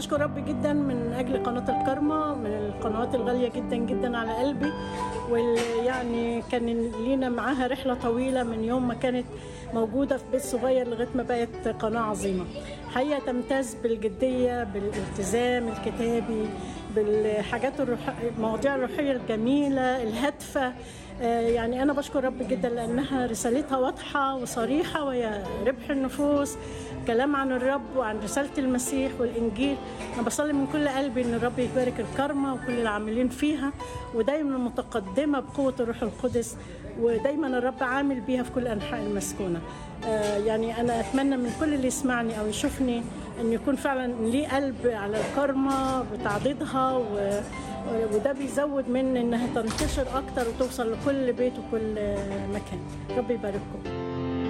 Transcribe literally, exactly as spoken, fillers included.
بشكر ربي جدا من اجل قناه الكارما، من القنوات الغاليه جدا جدا على قلبي، ويعني كان لينا معاها رحله طويله من يوم ما كانت موجوده في بيت صغير لغايه ما بقت قناه عظيمه. حقيقه تمتاز بالجديه، بالالتزام الكتابي، بالحاجات الروحيه، المواضيع الروحيه الجميله الهادفه. يعني أنا بشكر رب جدا لأنها رسالتها واضحة وصريحة، وهي ربح النفوس، كلام عن الرب وعن رسالة المسيح والإنجيل. أنا بصلي من كل قلبي إن الرب يبارك الكارما وكل العاملين فيها، ودايما متقدمة بقوة الروح القدس، ودايما الرب عامل بيها في كل أنحاء المسكونة. يعني أنا أتمنى من كل اللي يسمعني أو يشوفني أن يكون فعلا ليه قلب على الكارما بتعضيدها، و وده بيزود من انها تنتشر اكتر وتوصل لكل بيت وكل مكان. ربي يبارككم.